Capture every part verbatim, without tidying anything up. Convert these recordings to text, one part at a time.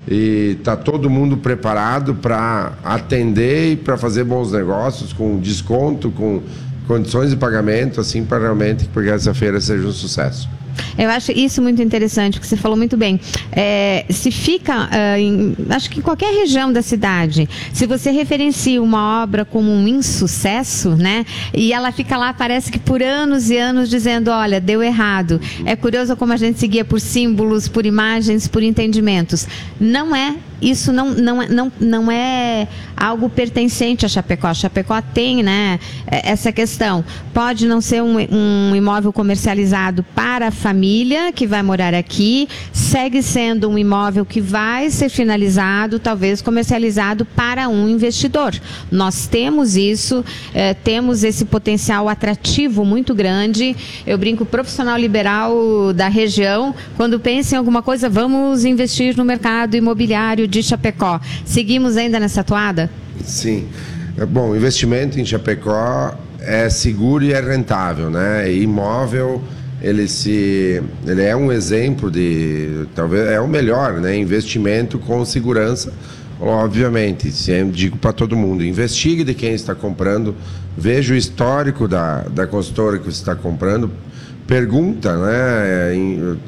e está todo mundo preparado para atender e para fazer bons negócios, com desconto, com condições de pagamento, assim, para realmente porque essa feira seja um sucesso. Eu acho isso muito interessante, que você falou muito bem. É, se fica, uh, em, acho que em qualquer região da cidade, se você referencia uma obra como um insucesso, né? E ela fica lá, parece que por anos e anos dizendo, olha, deu errado. É curioso como a gente seguia por símbolos, por imagens, por entendimentos. Não é, isso não, não, não, não é algo pertencente a Chapecó. Chapecó tem, né, essa questão. Pode não ser um, um imóvel comercializado para a família que vai morar aqui, segue sendo um imóvel que vai ser finalizado, talvez comercializado para um investidor. Nós temos isso, eh, temos esse potencial atrativo muito grande. Eu brinco, profissional liberal da região, quando pensa em alguma coisa, vamos investir no mercado imobiliário de Chapecó. Seguimos ainda nessa toada? Sim. Bom, investimento em Chapecó é seguro e é rentável, né? Imóvel, ele se ele é um exemplo de, talvez é o melhor, né? Investimento com segurança, obviamente. Sempre digo para todo mundo, investigue de quem está comprando, veja o histórico da, da consultora que você está comprando, pergunta, né? Em, uh,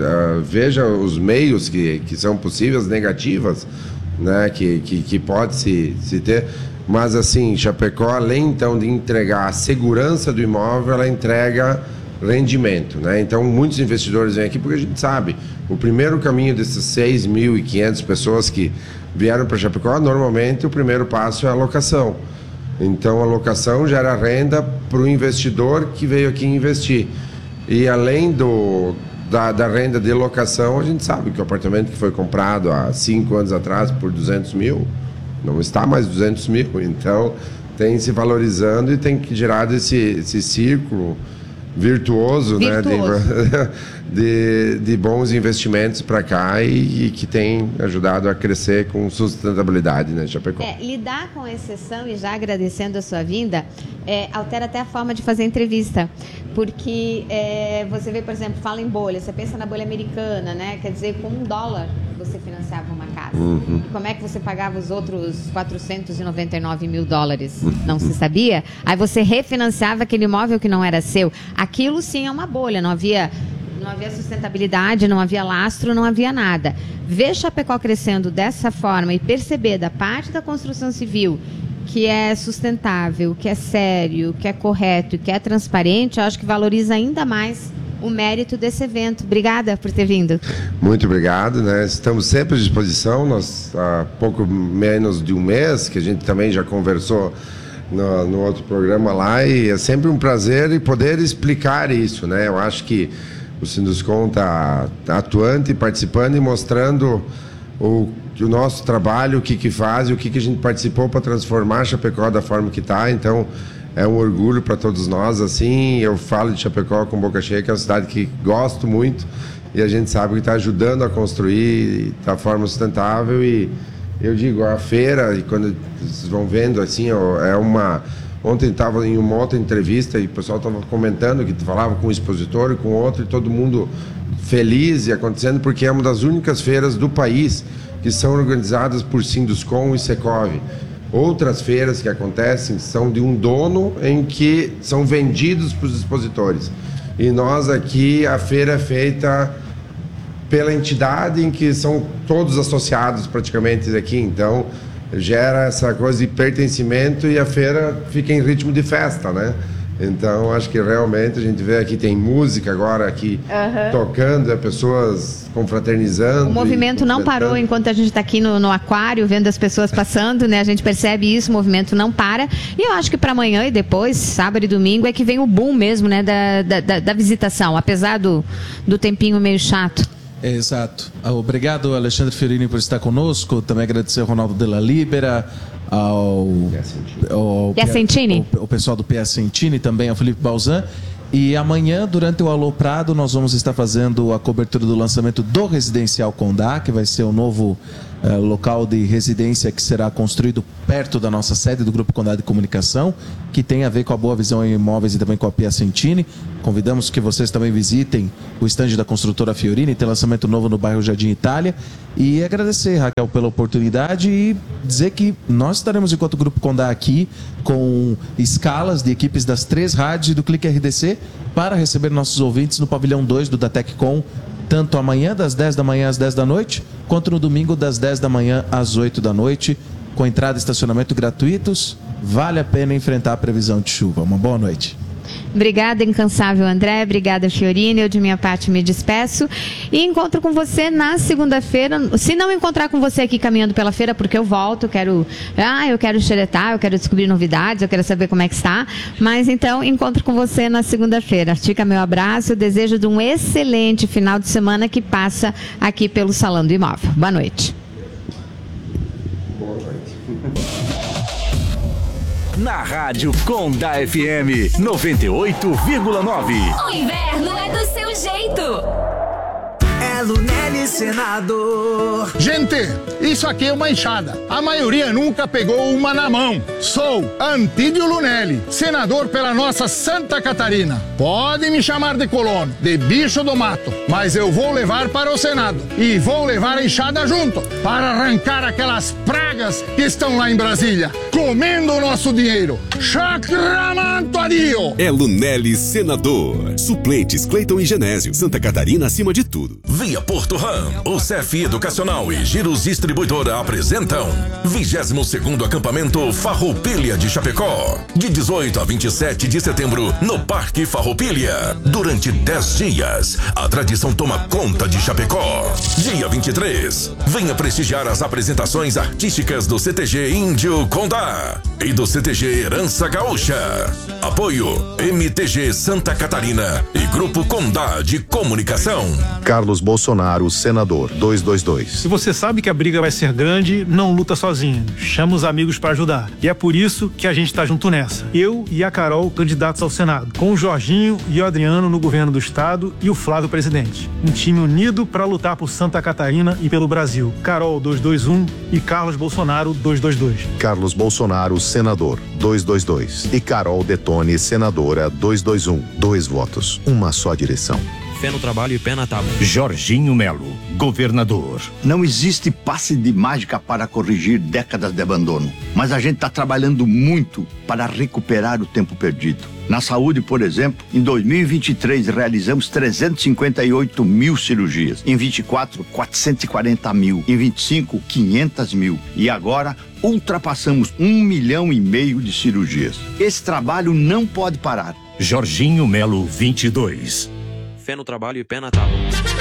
veja os meios que, que são possíveis, negativas, né? Que, que, que pode se, se ter. Mas assim, Chapecó, além então de entregar a segurança do imóvel, ela entrega rendimento, né? Então muitos investidores vêm aqui porque a gente sabe, o primeiro caminho desses seis mil e quinhentas pessoas que vieram para Chapecó, normalmente o primeiro passo é a locação. Então a locação gera renda para o investidor que veio aqui investir. E além do, da, da renda de locação, a gente sabe que o apartamento que foi comprado há cinco anos atrás por duzentos mil, não está mais duzentos mil, então tem se valorizando e tem que gerar esse, esse círculo virtuoso, virtuoso. Né, de, de, de bons investimentos para cá e, e que tem ajudado a crescer com sustentabilidade, né, Chapecó. É, lidar com exceção, e já agradecendo a sua vinda, é, altera até a forma de fazer entrevista, porque é, você vê, por exemplo, fala em bolha, você pensa na bolha americana, né, quer dizer, com um dólar você financiava uma casa. Uhum. E como é que você pagava os outros quatrocentos e noventa e nove mil dólares? Uhum. Não se sabia? Aí você refinanciava aquele imóvel que não era seu. Aquilo sim é uma bolha, não havia, não havia sustentabilidade, não havia lastro, não havia nada. Ver Chapecó crescendo dessa forma e perceber da parte da construção civil que é sustentável, que é sério, que é correto e que é transparente, eu acho que valoriza ainda mais o mérito desse evento. Obrigada por ter vindo. Muito obrigado, né? Estamos sempre à disposição. Nós, há pouco menos de um mês, que a gente também já conversou no, no outro programa lá, e é sempre um prazer poder explicar isso, né? Eu acho que o Sinduscon está tá atuante, participando e mostrando o, o nosso trabalho, o que que faz e o que que a gente participou para transformar a Chapecó da forma que está. Então, é um orgulho para todos nós, assim. Eu falo de Chapecó com boca cheia, que é uma cidade que gosto muito e a gente sabe que está ajudando a construir da forma sustentável. E eu digo, a feira, e quando vocês vão vendo, assim, é uma... Ontem estava em uma outra entrevista e o pessoal estava comentando que falava com um expositor e com outro, e todo mundo feliz e acontecendo, porque é uma das únicas feiras do país que são organizadas por Sinduscon e Secov. Outras feiras que acontecem são de um dono em que são vendidos para os expositores. E nós aqui, a feira é feita pela entidade em que são todos associados praticamente aqui. Então, gera essa coisa de pertencimento e a feira fica em ritmo de festa, né? Então, acho que realmente a gente vê aqui, tem música agora aqui, uhum, tocando, é pessoas confraternizando. O movimento não parou enquanto a gente está aqui no, no aquário, vendo as pessoas passando, né? A gente percebe isso, o movimento não para. E eu acho que para amanhã e depois, sábado e domingo, é que vem o boom mesmo, né? Da, da, da visitação, apesar do, do tempinho meio chato. É, exato. Obrigado, Alexandre Fiorini, por estar conosco. Também agradecer ao Ronaldo Della Libera, ao, ao Piacentini, o pessoal do Piacentini, também ao Felipe Balzan. E amanhã, durante o Alô Prado, nós vamos estar fazendo a cobertura do lançamento do Residencial Condá, que vai ser o novo uh, local de residência que será construído perto da nossa sede do Grupo Condado de Comunicação, que tem a ver com a Boa Visão em Imóveis e também com a Piacentini. Convidamos que vocês também visitem o estande da construtora Fiorini, tem lançamento novo no bairro Jardim Itália. E agradecer, Raquel, pela oportunidade e dizer que nós estaremos, enquanto Grupo Condá, aqui com escalas de equipes das três rádios e do Clique R D C para receber nossos ouvintes no pavilhão dois do Dateccom, tanto amanhã das dez da manhã às dez da noite, quanto no domingo das dez da manhã às oito da noite, com entrada e estacionamento gratuitos. Vale a pena enfrentar a previsão de chuva. Uma boa noite. Obrigada, incansável André, obrigada, Fiorini. Eu, de minha parte, me despeço e encontro com você na segunda-feira. Se não encontrar com você aqui caminhando pela feira, porque eu volto, quero, ah, eu quero xeretar, eu quero descobrir novidades, eu quero saber como é que está. Mas então, encontro com você na segunda-feira. Fica meu abraço, eu desejo de um excelente final de semana que passa aqui pelo Salão do Imóvel. Boa noite. Boa noite. Na Rádio Condá F M noventa e oito vírgula nove. O inverno é do seu jeito. É Lunelli Senador. Gente, isso aqui é uma enxada. A maioria nunca pegou uma na mão. Sou Antídio Lunelli, senador pela nossa Santa Catarina. Pode me chamar de colono, de bicho do mato, mas eu vou levar para o Senado. E vou levar a enxada junto, para arrancar aquelas pragas que estão lá em Brasília, comendo o nosso dinheiro. Chacramanto adio! É Lunelli Senador. Suplentes Cleiton e Genésio. Santa Catarina acima de tudo. Via Porto Ram, o C F Educacional e Giros Distribuidora apresentam vigésimo segundo acampamento Farroupilha de Chapecó, de dezoito a vinte e sete de setembro, no Parque Farroupilha. Durante dez dias, a tradição toma conta de Chapecó. Dia vinte e três, venha prestigiar as apresentações artísticas do C T G Índio Condá e do C T G Herança Gaúcha. Apoio M T G Santa Catarina e Grupo Condá de Comunicação. Carlos Bolsonaro, senador, duzentos e vinte e dois. Se você sabe que a briga vai ser grande, não luta sozinho. Chama os amigos para ajudar. E é por isso que a gente tá junto nessa. Eu e a Carol, candidatos ao Senado. Com o Jorginho e o Adriano no governo do estado e o Flávio presidente. Um time unido para lutar por Santa Catarina e pelo Brasil. Carol, duzentos e vinte e um e Carlos Bolsonaro, duzentos e vinte e dois. Carlos Bolsonaro, senador, duzentos e vinte e dois. E Carol Detone, senadora, duzentos e vinte e um. Dois votos, uma só direção. Fé no trabalho e pé na tábua. Jorginho Melo, governador. Não existe passe de mágica para corrigir décadas de abandono, mas a gente está trabalhando muito para recuperar o tempo perdido. Na saúde, por exemplo, em dois mil e vinte e três realizamos trezentos e cinquenta e oito mil cirurgias, em vinte e quatro, quatrocentos e quarenta mil, em vinte e cinco, quinhentos mil e agora ultrapassamos um milhão e meio de cirurgias. Esse trabalho não pode parar. Jorginho Melo, vinte e dois. Fé no trabalho e pé na tábua.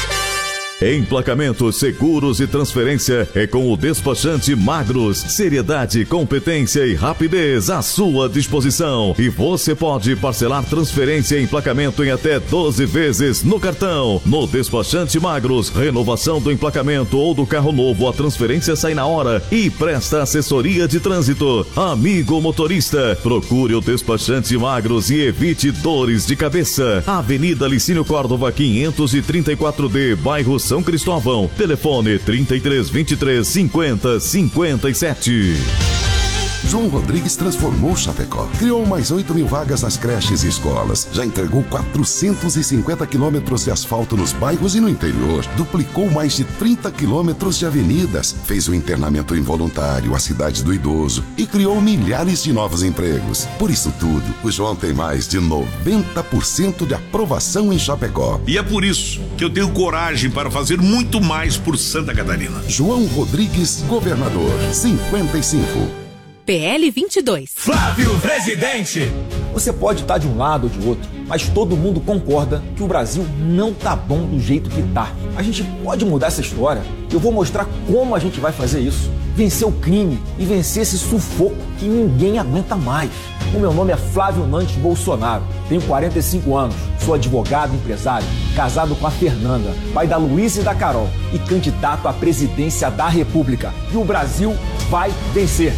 Emplacamentos, seguros e transferência é com o despachante Magros. Seriedade, competência e rapidez à sua disposição. E você pode parcelar transferência e emplacamento em até doze vezes no cartão. No despachante Magros, renovação do emplacamento ou do carro novo, a transferência sai na hora e presta assessoria de trânsito. Amigo motorista, procure o despachante Magros e evite dores de cabeça. Avenida Licínio Córdova quinhentos e trinta e quatro D, bairro São Cristóvão. Telefone trinta e três, vinte e três, cinquenta, cinquenta e sete. João Rodrigues transformou Chapecó. Criou mais oito mil vagas nas creches e escolas. Já entregou quatrocentos e cinquenta quilômetros de asfalto nos bairros e no interior. Duplicou mais de trinta quilômetros de avenidas. Fez o internamento involuntário, a cidade do idoso. E criou milhares de novos empregos. Por isso tudo, o João tem mais de noventa por cento de aprovação em Chapecó. E é por isso que eu tenho coragem para fazer muito mais por Santa Catarina. João Rodrigues, governador, cinquenta e cinco. P L vinte e dois. Flávio Presidente. Você pode estar de um lado ou de outro, mas todo mundo concorda que o Brasil não tá bom do jeito que tá. A gente pode mudar essa história. Eu vou mostrar como a gente vai fazer isso. Vencer o crime e vencer esse sufoco que ninguém aguenta mais. O meu nome é Flávio Nantes Bolsonaro. Tenho quarenta e cinco anos, sou advogado e empresário, casado com a Fernanda, pai da Luísa e da Carol e candidato à presidência da República. E o Brasil vai vencer.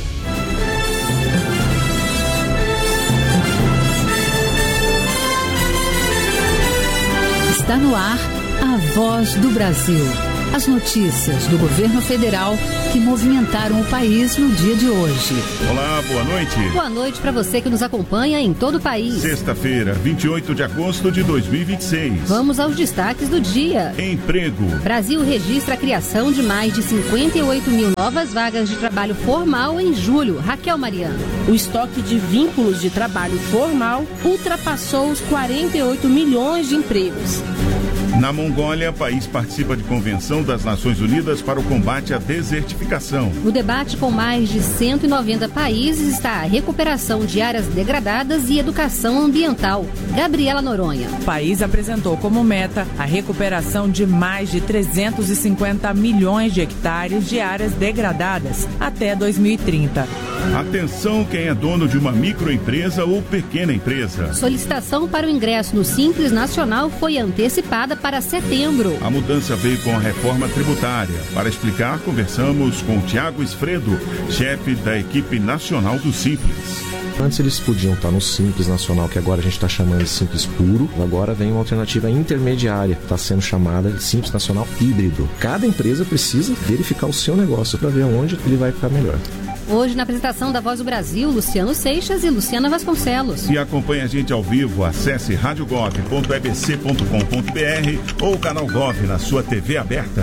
Está no ar a Voz do Brasil. As notícias do governo federal que movimentaram o país no dia de hoje. Olá, boa noite. Boa noite para você que nos acompanha em todo o país. Sexta-feira, vinte e oito de agosto de dois mil e vinte e seis. Vamos aos destaques do dia. Emprego. Brasil registra a criação de mais de cinquenta e oito mil novas vagas de trabalho formal em julho. Raquel Mariano. O estoque de vínculos de trabalho formal ultrapassou os quarenta e oito milhões de empregos. Na Mongólia, o país participa de convenção das Nações Unidas para o combate à desertificação. No debate com mais de cento e noventa países está a recuperação de áreas degradadas e educação ambiental. Gabriela Noronha. O país apresentou como meta a recuperação de mais de trezentos e cinquenta milhões de hectares de áreas degradadas até dois mil e trinta. Atenção quem é dono de uma microempresa ou pequena empresa. Solicitação para o ingresso no Simples Nacional foi antecipada para setembro. A mudança veio com a reforma tributária. Para explicar, conversamos com o Tiago Esfredo, chefe da equipe nacional do Simples. Antes eles podiam estar no Simples Nacional, que agora a gente está chamando de Simples Puro. Agora vem uma alternativa intermediária, que está sendo chamada de Simples Nacional Híbrido. Cada empresa precisa verificar o seu negócio para ver onde ele vai ficar melhor. Hoje, na apresentação da Voz do Brasil, Luciano Seixas e Luciana Vasconcelos. E acompanhe a gente ao vivo, acesse rádio gov ponto e b c ponto com ponto b r ou o canal Gov na sua T V aberta.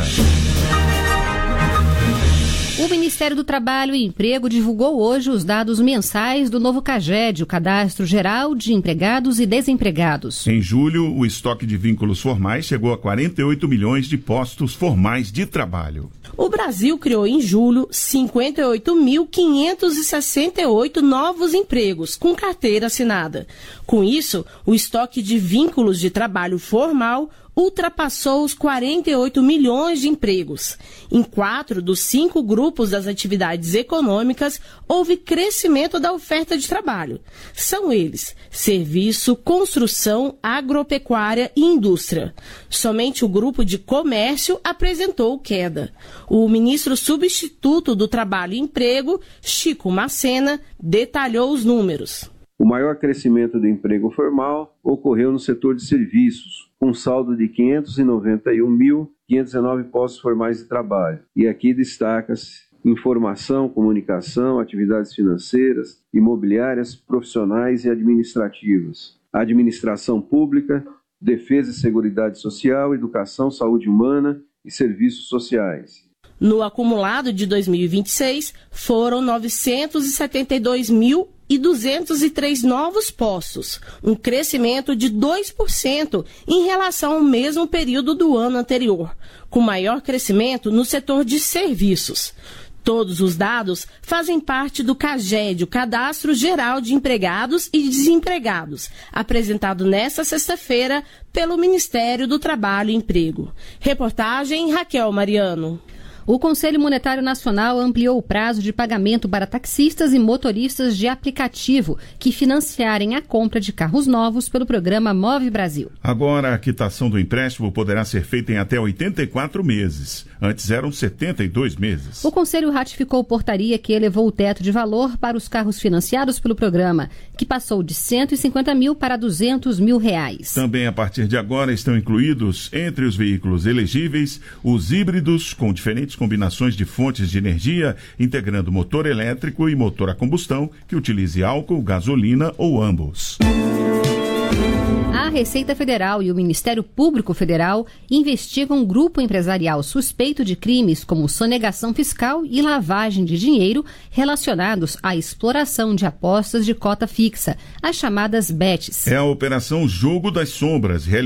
O Ministério do Trabalho e Emprego divulgou hoje os dados mensais do novo CAGED, o Cadastro Geral de Empregados e Desempregados. Em julho, o estoque de vínculos formais chegou a quarenta e oito milhões de postos formais de trabalho. O Brasil criou em julho cinquenta e oito mil quinhentos e sessenta e oito novos empregos com carteira assinada. Com isso, o estoque de vínculos de trabalho formal ultrapassou os quarenta e oito milhões de empregos. Em quatro dos cinco grupos das atividades econômicas, houve crescimento da oferta de trabalho. São eles: serviço, construção, agropecuária e indústria. Somente o grupo de comércio apresentou queda. O ministro substituto do Trabalho e Emprego, Chico Macena, detalhou os números. O maior crescimento do emprego formal ocorreu no setor de serviços, com saldo de quinhentos e noventa e um mil quinhentos e dezenove postos formais de trabalho. E aqui destaca-se informação, comunicação, atividades financeiras, imobiliárias, profissionais e administrativas, administração pública, defesa e seguridade social, educação, saúde humana e serviços sociais. No acumulado de dois mil e vinte e seis, foram novecentos e setenta e dois mil e duzentos e três novos postos, um crescimento de dois por cento em relação ao mesmo período do ano anterior, com maior crescimento no setor de serviços. Todos os dados fazem parte do CAGED, o Cadastro Geral de Empregados e Desempregados, apresentado nesta sexta-feira pelo Ministério do Trabalho e Emprego. Reportagem Raquel Mariano. O Conselho Monetário Nacional ampliou o prazo de pagamento para taxistas e motoristas de aplicativo que financiarem a compra de carros novos pelo programa Move Brasil. Agora, a quitação do empréstimo poderá ser feita em até oitenta e quatro meses. Antes eram setenta e dois meses. O Conselho ratificou portaria que elevou o teto de valor para os carros financiados pelo programa, que passou de cento e cinquenta mil para duzentos mil reais. Também, a partir de agora, estão incluídos entre os veículos elegíveis os híbridos com diferentes combinações de fontes de energia, integrando motor elétrico e motor a combustão, que utilize álcool, gasolina ou ambos. A Receita Federal e o Ministério Público Federal investigam um grupo empresarial suspeito de crimes como sonegação fiscal e lavagem de dinheiro relacionados à exploração de apostas de cota fixa, as chamadas bets. É a Operação Jogo das Sombras,